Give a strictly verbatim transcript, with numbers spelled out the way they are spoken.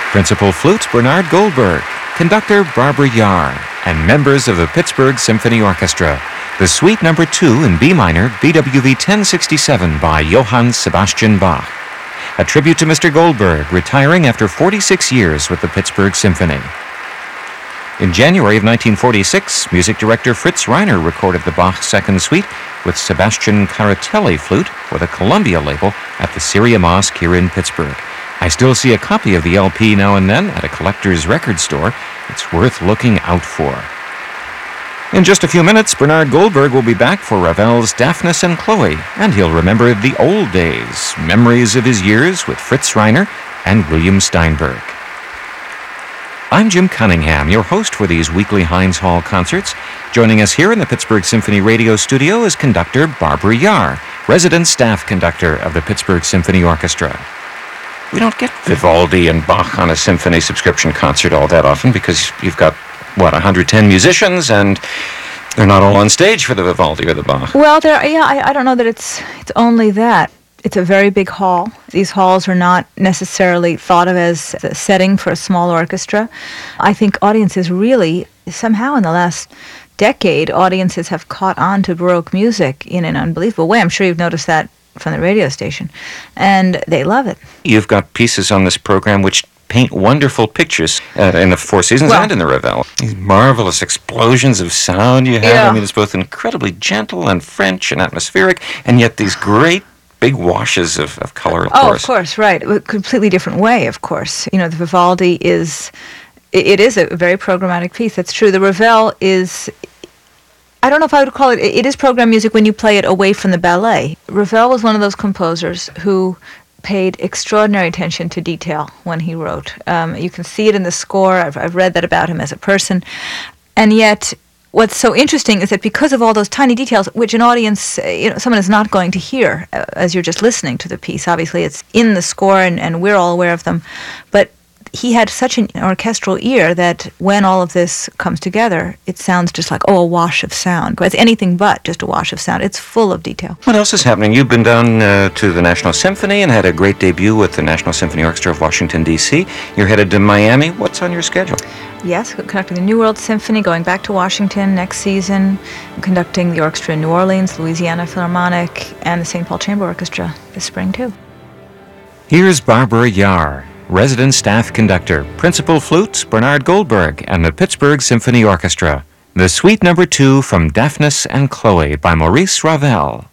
Principal flute Bernard Goldberg, conductor Barbara Yahr, and members of the Pittsburgh Symphony Orchestra. The Suite Number two in B minor, B W V ten sixty-seven by Johann Sebastian Bach. A tribute to Mister Goldberg, retiring after forty-six years with the Pittsburgh Symphony. In January of nineteen forty-six, music director Fritz Reiner recorded the Bach Second Suite with Sebastian Caratelli flute for the Columbia label at the Syria Mosque here in Pittsburgh. I still see a copy of the L P now and then at a collector's record store. It's worth looking out for. In just a few minutes, Bernard Goldberg will be back for Ravel's Daphnis and Chloe, and he'll remember the old days, memories of his years with Fritz Reiner and William Steinberg. I'm Jim Cunningham, your host for these weekly Heinz Hall concerts. Joining us here in the Pittsburgh Symphony Radio studio is conductor Barbara Yahr, resident staff conductor of the Pittsburgh Symphony Orchestra. We don't get Vivaldi and Bach on a symphony subscription concert all that often because you've got, what, one hundred ten musicians, and they're not all on stage for the Vivaldi or the Bach. Well, there, yeah, I, I don't know that it's it's only that. It's a very big hall. These halls are not necessarily thought of as a setting for a small orchestra. I think audiences really, somehow in the last decade, audiences have caught on to Baroque music in an unbelievable way. I'm sure you've noticed that from the radio station, and they love it. You've got pieces on this program which paint wonderful pictures uh, in the Four Seasons well, and in the Ravel. These marvelous explosions of sound you have. Yeah. I mean, it's both incredibly gentle and French and atmospheric, and yet these great big washes of, of color, of oh, course. of course, right. A completely different way, of course. You know, the Vivaldi is, it, it is a very programmatic piece. That's true. The Ravel is, I don't know if I would call it, it is program music when you play it away from the ballet. Ravel was one of those composers who paid extraordinary attention to detail when he wrote. Um, you can see it in the score. I've, I've read that about him as a person. And yet, what's so interesting is that because of all those tiny details, which an audience, uh, you know, someone is not going to hear uh, as you're just listening to the piece. Obviously, it's in the score, and, and we're all aware of them. But he had such an orchestral ear that when all of this comes together, it sounds just like, oh, a wash of sound. But it's anything but just a wash of sound. It's full of detail. What else is happening? You've been down uh, to the National Symphony and had a great debut with the National Symphony Orchestra of Washington, D C You're headed to Miami. What's on your schedule? Yes, conducting the New World Symphony, going back to Washington next season, conducting the orchestra in New Orleans, Louisiana Philharmonic, and the Saint Paul Chamber Orchestra this spring, too. Here's Barbara Yahr, resident staff conductor, principal flute Bernard Goldberg, and the Pittsburgh Symphony Orchestra. The Suite Number two from Daphnis and Chloe by Maurice Ravel.